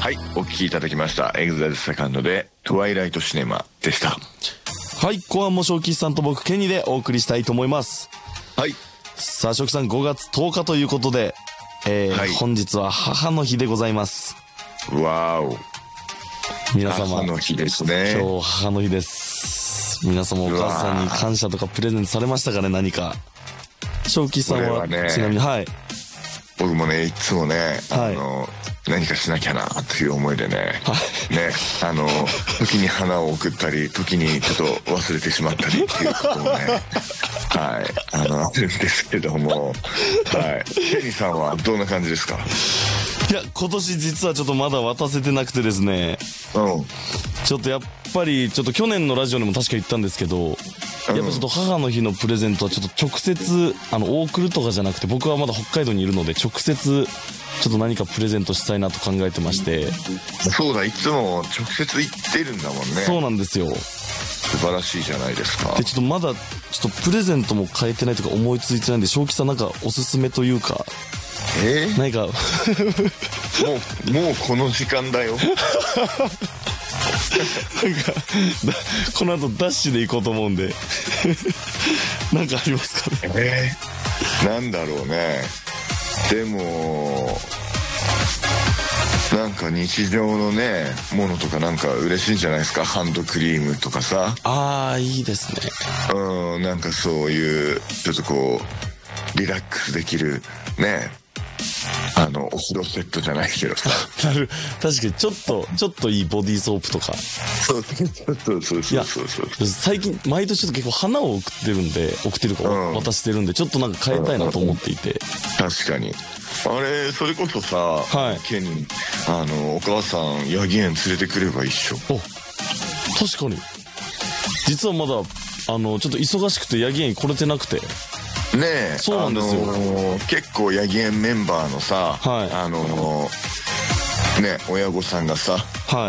はい、お聞きいただきました。EXILE SECONDでトワイライトシネマでした。 はい、後半も正吉さんと僕ケニーでお送りしたいと思います。 はい。 さあ正吉さん、5月10日ということで、はい、本日は母の日でございます。 わーお。 皆様、 母の日ですね。 今日母の日です。皆様お母さんに感謝とかプレゼントされましたかね、何か。正吉さんは、ちなみに、はい。 僕もね、いつもね、何かしなきゃなという思いでね、ね、時に花を送ったり、時にちょっと忘れてしまったりっていうこともね、はい、あるんですけども、はい。ケニーさんはどんな感じですか？ いや、今年実はちょっとまだ渡せてなくてですね、ちょっとやっぱり、ちょっと去年のラジオでも確か言ったんですけど、やっぱちょっと母の日のプレゼントはちょっと直接、送るとかじゃなくて、僕はまだ北海道にいるので、直接、ちょっと何かプレゼントしたいなと考えてまして。 そうだ、いつも直接言ってるんだもんね。 そうなんですよ。 素晴らしいじゃないですか。 で、ちょっとまだ、ちょっとプレゼントも変えてないとか思いついてないんで、正吉さんなんかおすすめというか、何かもうこの時間だよ。 なんかこの後ダッシュで行こうと思うんでなんかありますかね。 なんだろうね。でもなんか日常のねものとかなんか嬉しいんじゃないですか。ハンドクリームとかさ。 ああ、いいですね。 なんかそういうちょっとこうリラックスできるね、お風呂セットじゃないけどさ。 確かにちょっといいボディーソープとか。 そう最近毎年ちょっと結構花を送ってるか渡してるんで、ちょっとなんか変えたいなと思っていて。 確かに。あれ、それこそさ、ケニー、お母さんヤギ園連れてくれば一緒。 お、確かに。実はまだちょっと忙しくてヤギ園来れてなくて。 ねえ、 そうなんですよ。 結構ヤギ園メンバーのさ、ね、親御さんがさ、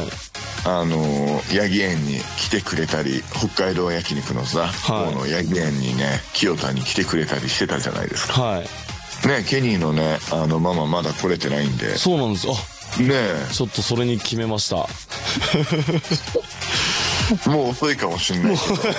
ヤギ園に来てくれたり、北海道焼肉のさ、ヤギ園にね、清田に来てくれたりしてたじゃないですか。ね、ケニーのね、ママまだ来れてないんで。 そうなんですよ。 ねえ、 ちょっとそれに決めました。 もう遅いかもしんないけど。